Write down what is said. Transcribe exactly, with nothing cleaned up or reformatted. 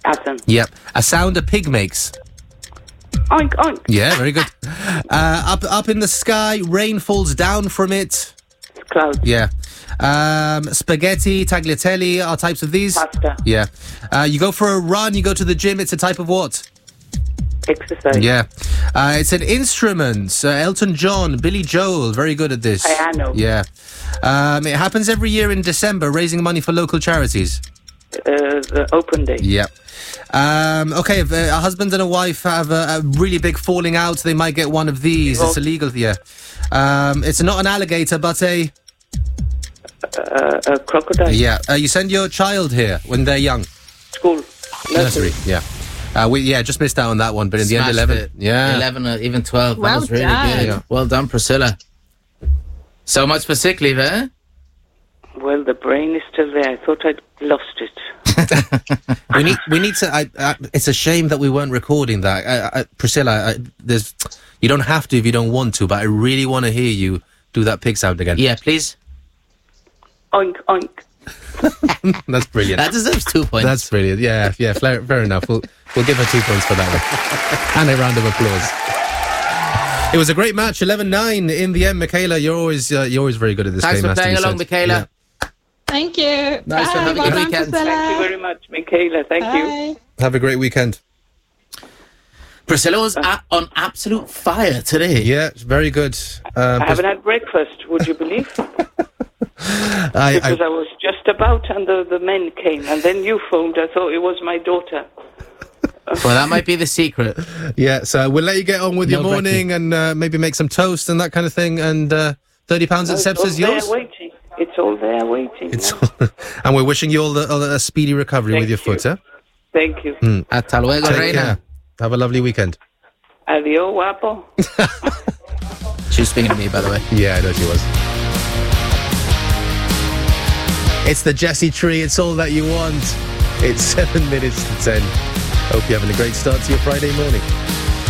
Pattern. Yep. A sound a pig makes. Oink, oink. Yeah, very good. Uh, up up in the sky, rain falls down from it. Clouds. Yeah. Um, spaghetti, tagliatelle are types of these. Pasta. Yeah. Uh, you go for a run, you go to the gym, it's a type of what? Exercise. Yeah. Uh, it's an instrument. Uh, Elton John, Billy Joel, very good at this. Piano. Yeah. Um, it happens every year in December, raising money for local charities. Uh, the open day. Yeah. Um, okay, if uh, a husband and a wife have a, a really big falling out, they might get one of these. Well, it's illegal, yeah. Um, it's not an alligator, but a... Uh, a crocodile. Yeah. Uh, you send your child here when they're young. School. Nursery. Nursery, yeah. Uh, we yeah just missed out on that one, but in the end, Smashed eleven, it. yeah, eleven or even twelve. Well that was really done. good. Yeah. Well done, Priscilla. So much for sick leave, eh? Well, the brain is still there. I thought I'd lost it. we need we need to. I, I, it's a shame that we weren't recording that, I, I, Priscilla. I, there's you don't have to if you don't want to, but I really want to hear you do that pig sound again. Yeah, please. Oink, oink. That's brilliant. That deserves two points. That's brilliant. Yeah, yeah, fair, fair enough. We'll we'll give her two points for that one, and a round of applause. It was a great match, eleven nine in the end. Michaela, you're always uh, you're always very good at this Thanks game. for has to playing be along, said. Michaela. Yeah. Thank you. Nice Bye. one. Have a Well good done, weekend. Priscilla. Thank you very much, Michaela. Thank you. Bye. Have a great weekend. Priscilla was a- on absolute fire today. Yeah, it's very good. Um, I haven't had breakfast, would you believe? I, Because I, was just about and the, the men came. And then you phoned. I thought it was my daughter. Well, that might be the secret. Yeah, so we'll let you get on with No your morning and uh, maybe make some toast and that kind of thing. And uh, thirty pounds at It's Seps all is yours. there waiting. It's all there waiting. It's now. and we're wishing you all, the, all the, a speedy recovery Thank with your you. foot. Huh? Thank you. Hasta luego, Take Reina. care. Have a lovely weekend. Adio, guapo. She was speaking to me, by the way. Yeah, I know she was. It's the Jesse Tree. It's all that you want. It's seven minutes to ten. Hope you're having a great start to your Friday morning.